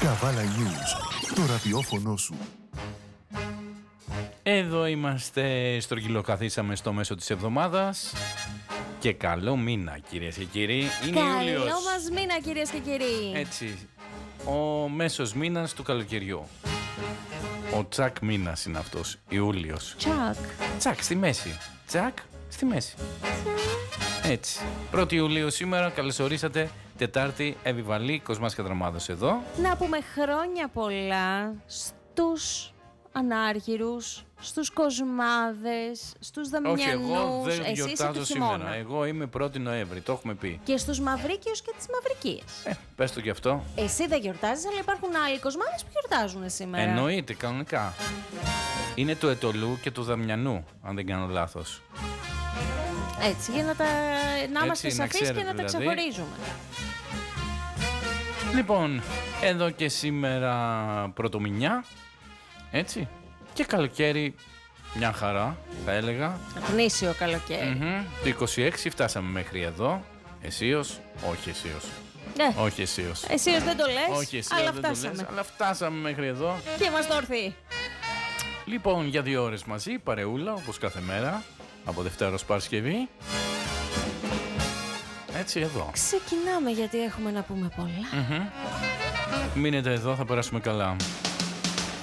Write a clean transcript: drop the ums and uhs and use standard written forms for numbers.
Καβάλα News, το ραδιόφωνο σου. Εδώ είμαστε, στρογγυλοκαθίσαμε στο μέσο της εβδομάδας. Και καλό μήνα, κυρίες και κύριοι. Είναι Ιούλιος. Καλό μας μήνα, κυρίες και κύριοι. Έτσι, ο μέσος μήνας του καλοκαιριού. Ο τσακ μήνας είναι αυτός, Ιούλιος. Τσακ στη μέση. Τσακ στη μέση. Έτσι. 1η Ιουλίου σήμερα, καλώς ορίσατε. Τετάρτη, Εβιβαλή, Κοσμάς Κατραμάδος εδώ. Να πούμε χρόνια πολλά στους ανάργυρους, στους κοσμάδες, στους δαμιανούς. Όχι, εγώ δεν εσύ γιορτάζω σήμερα. Εγώ είμαι 1η Νοέμβρη, το έχουμε πει. Και στους μαυρίκιους και τις μαυρικίες. Πες το κι αυτό. Εσύ δεν γιορτάζεις, αλλά υπάρχουν άλλοι κοσμάδες που γιορτάζουν σήμερα. Εννοείται, κανονικά. Είναι του Ετωλού και του Δαμιανού, αν δεν κάνω λάθος. Έτσι, για να είμαστε σαφείς και να δηλαδή τα ξεχωρίζουμε. Λοιπόν, εδώ και σήμερα πρωτομηνιά, έτσι, και καλοκαίρι μια χαρά, θα έλεγα. Γνήσιο καλοκαίρι. Το 26 φτάσαμε μέχρι εδώ, αισίως, όχι αισίως. Όχι αισίως. Αισίως δεν το λες, όχι αισίως, αλλά δεν φτάσαμε. Το λες, αλλά φτάσαμε μέχρι εδώ. Και μας το ορθεί. Λοιπόν, για 2 ώρες μαζί, παρεούλα, όπως κάθε μέρα, από Δευτέρα ως Παρασκευή. Έτσι εδώ. Ξεκινάμε γιατί έχουμε να πούμε πολλά. Μείνετε εδώ, θα περάσουμε καλά.